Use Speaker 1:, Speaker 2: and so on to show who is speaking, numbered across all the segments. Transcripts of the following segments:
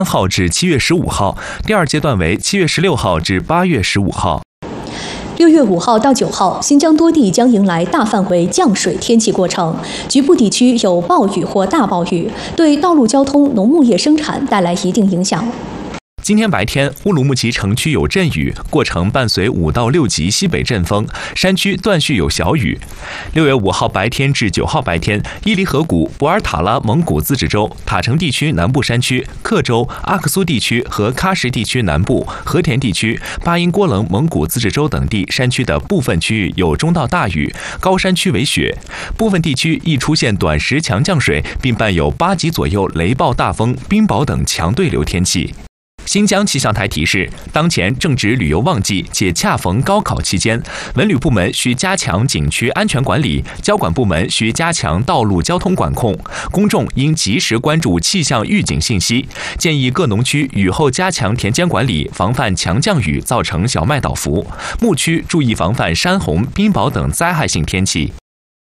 Speaker 1: 号至7月15号，第二阶段为7月16号至8月15号。
Speaker 2: 6月5号到9号，新疆多地将迎来大范围降水天气过程，局部地区有暴雨或大暴雨，对道路交通、农牧业生产带来一定影响。
Speaker 1: 今天白天，乌鲁木齐城区有阵雨，过程伴随5到6级西北阵风，山区断续有小雨。6月5号白天至9号白天，伊犁河谷、博尔塔拉蒙古自治州、塔城地区南部山区、克州、阿克苏地区和喀什地区南部、和田地区、巴音郭楞蒙古自治州等地山区的部分区域有中到大雨，高山区为雪。部分地区易出现短时强降水，并伴有8级左右雷暴大风、冰雹等强对流天气。新疆气象台提示，当前正值旅游旺季，且恰逢高考期间，文旅部门需加强景区安全管理，交管部门需加强道路交通管控，公众应及时关注气象预警信息。建议各农区雨后加强田间管理，防范强降雨造成小麦倒伏；牧区注意防范山洪、冰雹等灾害性天气。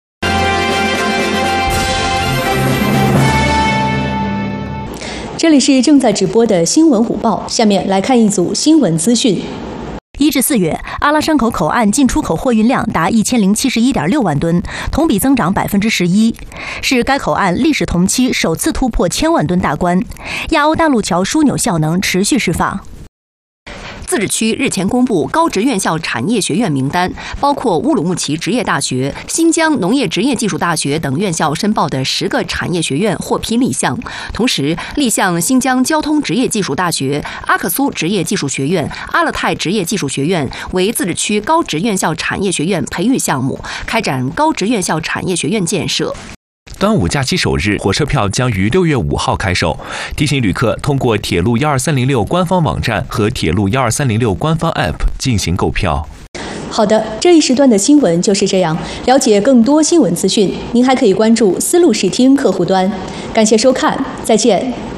Speaker 2: 这里是正在直播的新闻午报，下面来看一组新闻资讯。
Speaker 3: 1至4月，阿拉山口口岸进出口货运量达1071.6万吨，同比增长11%，是该口岸历史同期首次突破1000万吨大关。亚欧大陆桥枢纽效能持续释放。自治区日前公布高职院校产业学院名单，包括乌鲁木齐职业大学、新疆农业职业技术大学等院校申报的10个产业学院获批立项，同时立项新疆交通职业技术大学、阿克苏职业技术学院、阿勒泰职业技术学院为自治区高职院校产业学院培育项目，开展高职院校产业学院建设。
Speaker 1: 端午假期首日，火车票将于6月5号开售。提醒旅客通过铁路12306官方网站和铁路12306官方 App 进行购票。
Speaker 2: 好的，这一时段的新闻就是这样。了解更多新闻资讯，您还可以关注丝路视听客户端。感谢收看，再见。